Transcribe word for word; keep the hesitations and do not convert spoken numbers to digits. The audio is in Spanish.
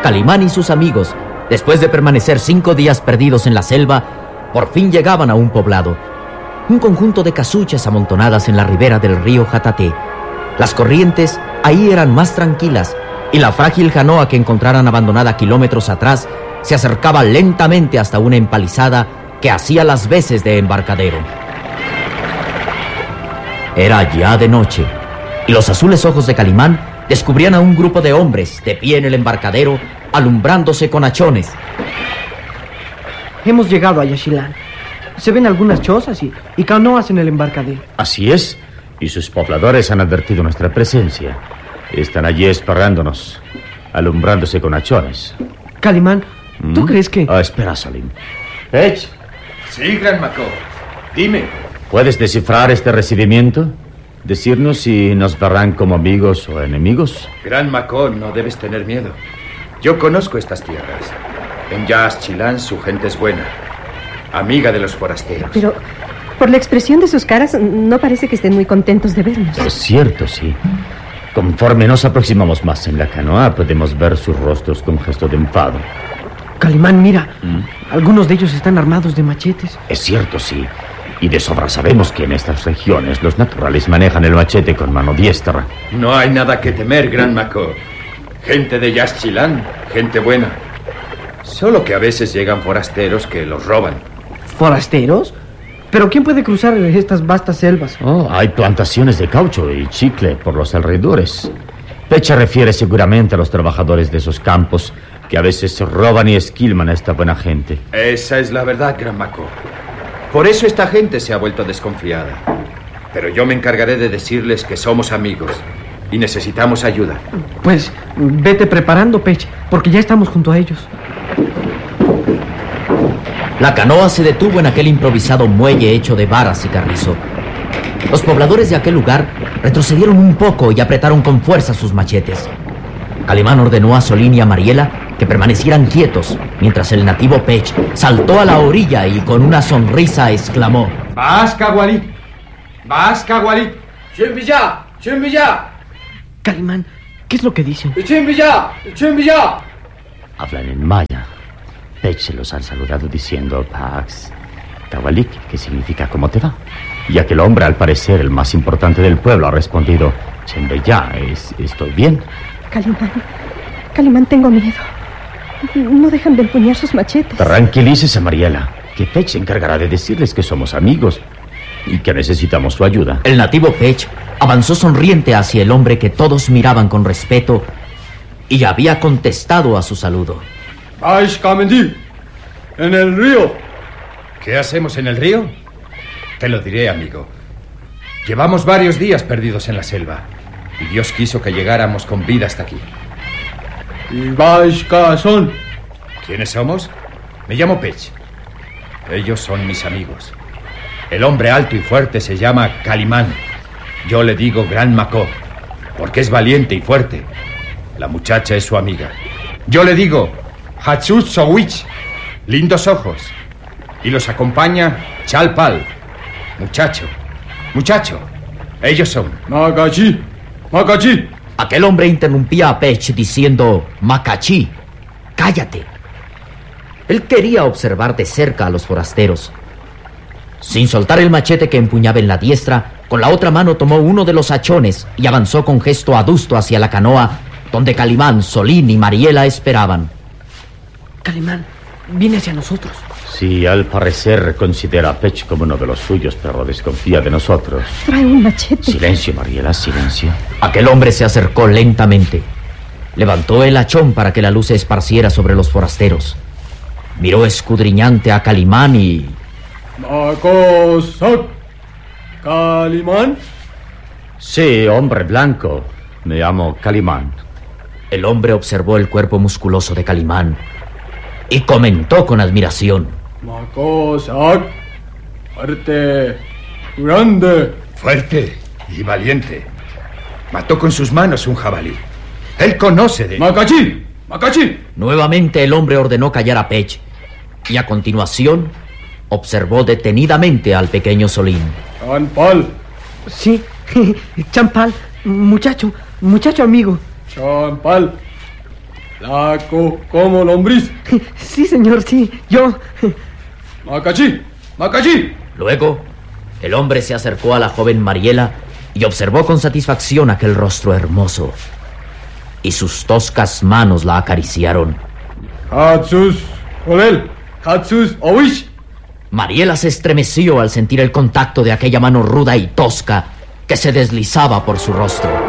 Calimán y sus amigos, después de permanecer cinco días perdidos en la selva, por fin llegaban a un poblado. Un conjunto de casuchas amontonadas en la ribera del río Jataté. Las corrientes ahí eran más tranquilas y la frágil canoa que encontraran abandonada kilómetros atrás se acercaba lentamente hasta una empalizada que hacía las veces de embarcadero. Era ya de noche y los azules ojos de Calimán descubrían a un grupo de hombres de pie en el embarcadero, alumbrándose con hachones. Hemos llegado a Yaxchilán. Se ven algunas chozas y, y canoas en el embarcadero. Así es, y sus pobladores han advertido nuestra presencia. Están allí esperándonos, alumbrándose con hachones. Calimán, ¿tú ¿Mm? crees que...? Ah, espera, Salim. Pech. Sí, Gran Macó. Dime. ¿Puedes descifrar este recibimiento? ¿Decirnos si nos verán como amigos o enemigos? Gran Macó, no debes tener miedo. Yo conozco estas tierras. En Yaxchilán su gente es buena, amiga de los forasteros. Pero por la expresión de sus caras no parece que estén muy contentos de vernos. Es cierto, sí. Conforme nos aproximamos más en la canoa, podemos ver sus rostros con gesto de enfado. Calimán, mira, ¿Mm? algunos de ellos están armados de machetes. Es cierto, sí. Y de sobra sabemos que en estas regiones los naturales manejan el machete con mano diestra. No hay nada que temer, Gran Macó. Gente de Yaxchilán, gente buena. Solo que a veces llegan forasteros que los roban. ¿Forasteros? ¿Pero quién puede cruzar estas vastas selvas? Oh, hay plantaciones de caucho y chicle por los alrededores. Pecha refiere seguramente a los trabajadores de esos campos que a veces roban y esquilman a esta buena gente. Esa es la verdad, Gran Macó. Por eso esta gente se ha vuelto desconfiada. Pero yo me encargaré de decirles que somos amigos y necesitamos ayuda. Pues vete preparando, Pech, porque ya estamos junto a ellos. La canoa se detuvo en aquel improvisado muelle hecho de varas y carrizo. Los pobladores de aquel lugar retrocedieron un poco y apretaron con fuerza sus machetes. Calimán ordenó a Solín y a Mariela que permanecieran quietos, mientras el nativo Pech saltó a la orilla y con una sonrisa exclamó: ¡Vas, Cagualí! ¡Vas, Cagualí! ¡Chimbilla! ¡Chimbilla! Calimán, ¿qué es lo que dicen? ¡Chimbilla! ¡Chimbilla! Hablan en maya. Pech se los ha saludado diciendo Pax Cagualik, que significa ¿cómo te va? Y aquel hombre, al parecer el más importante del pueblo, ha respondido: Chembeya, es, estoy bien. Calimán, Calimán, tengo miedo. No dejan de empuñar sus machetes. Tranquilícese, Mariela, que Pech se encargará de decirles que somos amigos y que necesitamos su ayuda. El nativo Pech avanzó sonriente hacia el hombre que todos miraban con respeto y había contestado a su saludo. ¡Vais, Kamendí! ¡En el río! ¿Qué hacemos en el río? Te lo diré, amigo. Llevamos varios días perdidos en la selva y Dios quiso que llegáramos con vida hasta aquí. ¿Y vais, qué son? ¿Quiénes somos? Me llamo Pech. Ellos son mis amigos. El hombre alto y fuerte se llama Calimán. Yo le digo Gran Macó, porque es valiente y fuerte. La muchacha es su amiga. Yo le digo Hachut Sowich, lindos ojos. Y los acompaña Chalpal, muchacho, muchacho. Ellos son Macachí, Macachí. Aquel hombre interrumpía a Pech diciendo: Macachí, cállate. Él quería observar de cerca a los forasteros. Sin soltar el machete que empuñaba en la diestra, con la otra mano tomó uno de los hachones y avanzó con gesto adusto hacia la canoa, donde Calimán, Solín y Mariela esperaban. Calimán, viene hacia nosotros. Sí, al parecer considera a Pech como uno de los suyos, pero desconfía de nosotros. Trae un machete. Silencio, Mariela, silencio. Aquel hombre se acercó lentamente. Levantó el hachón para que la luz se esparciera sobre los forasteros. Miró escudriñante a Calimán y... Macosac. ¿Calimán? Sí, hombre blanco. Me llamo Calimán. El hombre observó el cuerpo musculoso de Calimán y comentó con admiración: Macosac. Fuerte, grande. Fuerte y valiente. Mató con sus manos un jabalí. Él conoce de... Macachí, Macachí. Nuevamente el hombre ordenó callar a Pech y a continuación observó detenidamente al pequeño Solín. Champal. Sí, Champal, muchacho, muchacho amigo. Champal. Flaco como lombriz. Sí, señor, sí. Yo. Macachi, Macachi. Luego, el hombre se acercó a la joven Mariela y observó con satisfacción aquel rostro hermoso. Y sus toscas manos la acariciaron. Hatsus, Olel, Hatsus, Owish. Mariela se estremeció al sentir el contacto de aquella mano ruda y tosca que se deslizaba por su rostro.